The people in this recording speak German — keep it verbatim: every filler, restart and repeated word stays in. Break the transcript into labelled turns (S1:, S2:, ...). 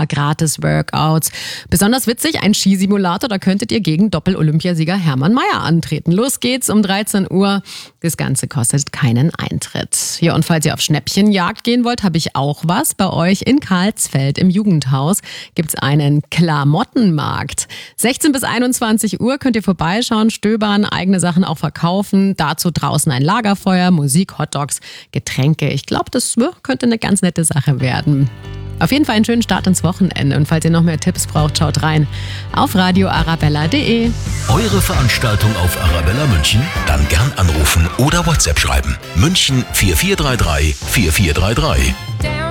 S1: Yoga, gratis Workouts. Besonders witzig, ein Skisimulator, da könntet ihr gegen Doppel-Olympiasieger Hermann Maier antreten. Los geht's um dreizehn Uhr. Das Ganze kostet keinen Eintritt. Ja, und falls ihr auf Schnäppchenjagd gehen wollt, habe ich auch was. Bei euch in Karlsfeld im Jugendhaus gibt's einen Klamottenmarkt. sechzehn bis einundzwanzig Uhr könnt ihr vorbeischauen, stöbern, eigene Sachen auch verkaufen. Dazu draußen ein Lagerfeuer, Musik, Hotdogs, Getränke. Ich glaube, das könnte eine ganz nette Sache werden. Auf jeden Fall einen schönen Start ins Wochenende. Und falls ihr noch mehr Tipps braucht, schaut rein auf radio arabella punkt de.
S2: Eure Veranstaltung auf Arabella München? Dann gern anrufen oder WhatsApp schreiben. München vier vier drei drei vier vier drei drei.